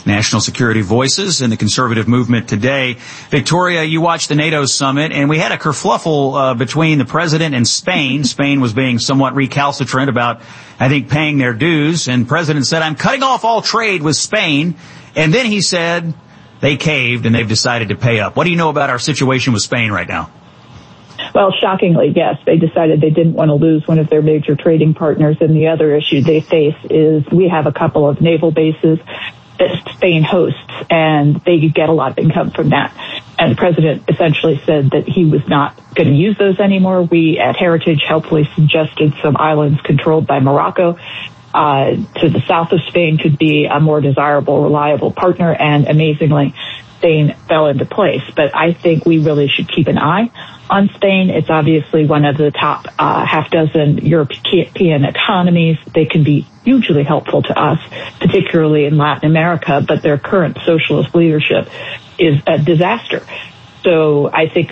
National Security Voices in the conservative movement today. Victoria, you watched the NATO summit, and we had a kerfluffle between the president and Spain. Spain was being somewhat recalcitrant about, I think, paying their dues, and the president said, I'm cutting off all trade with Spain. And then he said they caved and they've decided to pay up. What do you know about our situation with Spain right now? Well, shockingly, yes. They decided they didn't want to lose one of their major trading partners. And the other issue they face is we have a couple of naval bases that Spain hosts, and they get a lot of income from that. And the president essentially said that he was not going to use those anymore. We at Heritage helpfully suggested some islands controlled by Morocco to the south of Spain could be a more desirable, reliable partner, and amazingly, Spain fell into place. But I think we really should keep an eye on Spain. It's obviously one of the top half dozen European economies. They can be hugely helpful to us, particularly in Latin America, but their current socialist leadership is a disaster. So I think,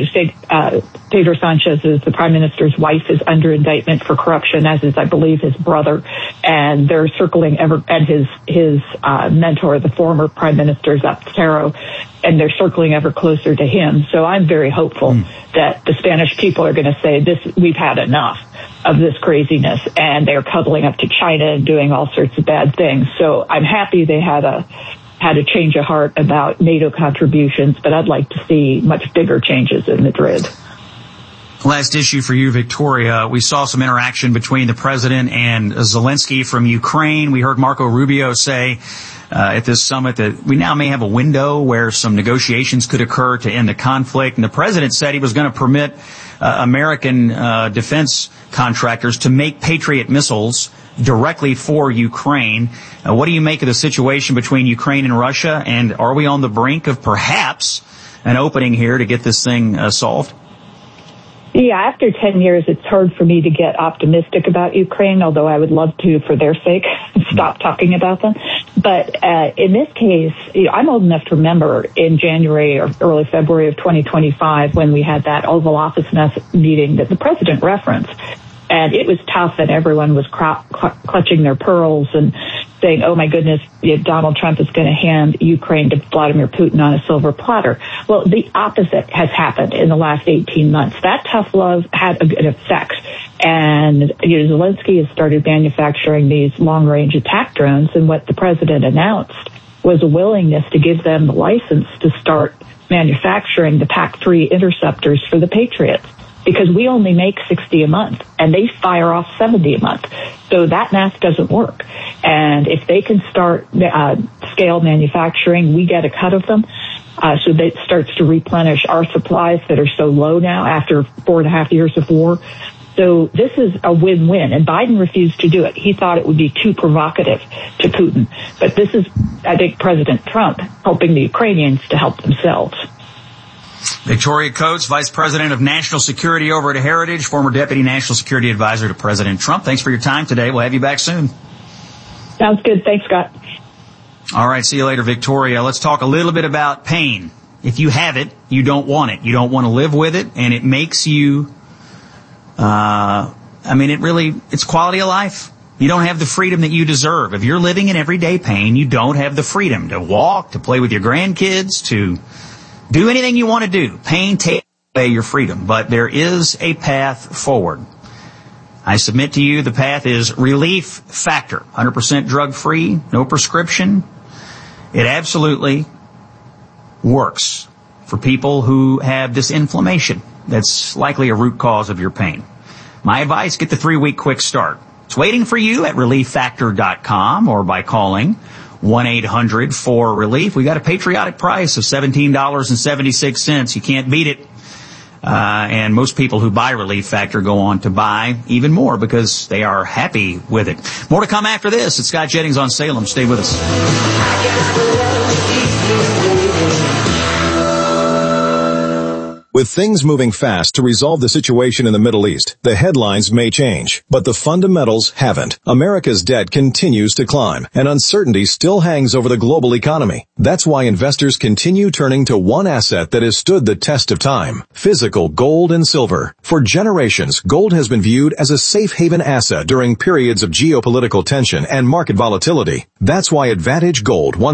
Pedro Sanchez, the prime minister's wife, is under indictment for corruption, as is, I believe, his brother. And they're circling and his mentor, the former prime minister, Zapatero, and they're circling ever closer to him. So I'm very hopeful that the Spanish people are going to say, we've had enough of this craziness, and they're cuddling up to China and doing all sorts of bad things. So I'm happy they had a change of heart about NATO contributions, but I'd like to see much bigger changes in Madrid. Last issue for you, Victoria. We saw some interaction between the president and Zelensky from Ukraine. We heard Marco Rubio say at this summit that we now may have a window where some negotiations could occur to end the conflict. And the president said he was going to permit American defense contractors to make Patriot missiles directly for Ukraine. What do you make of the situation between Ukraine and Russia? And are we on the brink of perhaps an opening here to get this thing solved? Yeah, after 10 years, it's hard for me to get optimistic about Ukraine, although I would love to, for their sake, stop talking about them. But in this case, I'm old enough to remember in January or early February of 2025 when we had that Oval Office meeting that the president referenced. And it was tough, and everyone was clutching their pearls and saying, oh, my goodness, Donald Trump is going to hand Ukraine to Vladimir Putin on a silver platter. Well, the opposite has happened in the last 18 months. That tough love had an effect. And Zelensky has started manufacturing these long-range attack drones, and what the president announced was a willingness to give them the license to start manufacturing the PAC-3 interceptors for the Patriots. Because we only make 60 a month, and they fire off 70 a month. So that math doesn't work. And if they can start scale manufacturing, we get a cut of them. So that starts to replenish our supplies that are so low now after 4.5 years of war. So this is a win-win, and Biden refused to do it. He thought it would be too provocative to Putin. But this is, I think, President Trump helping the Ukrainians to help themselves. Victoria Coates, Vice President of National Security over at Heritage, former Deputy National Security Advisor to President Trump. Thanks for your time today. We'll have you back soon. Sounds good. Thanks, Scott. All right. See you later, Victoria. Let's talk a little bit about pain. If you have it, you don't want it. You don't want to live with it, and it makes you, it's quality of life. You don't have the freedom that you deserve. If you're living in everyday pain, you don't have the freedom to walk, to play with your grandkids, to do anything you want to do. Pain takes away your freedom, but there is a path forward. I submit to you the path is Relief Factor. 100% drug-free, no prescription. It absolutely works for people who have this inflammation that's likely a root cause of your pain. My advice, get the 3-week quick start. It's waiting for you at ReliefFactor.com or by calling 1-800-4RELIEF. We got a patriotic price of $17.76. You can't beat it. And most people who buy Relief Factor go on to buy even more because they are happy with it. More to come after this. It's Scott Jennings on Salem. Stay with us. With things moving fast to resolve the situation in the Middle East, the headlines may change, but the fundamentals haven't. America's debt continues to climb, and uncertainty still hangs over the global economy. That's why investors continue turning to one asset that has stood the test of time: physical gold and silver. For generations, gold has been viewed as a safe haven asset during periods of geopolitical tension and market volatility. That's why Advantage Gold wants